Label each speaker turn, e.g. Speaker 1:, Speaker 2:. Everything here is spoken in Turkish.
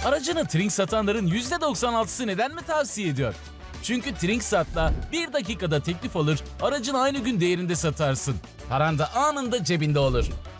Speaker 1: Aracını Trink satanların %96'sı neden mi tavsiye ediyor? Çünkü TrinkSat'la 1 dakikada teklif alır, aracın aynı gün değerinde satarsın. Paran da anında cebinde olur.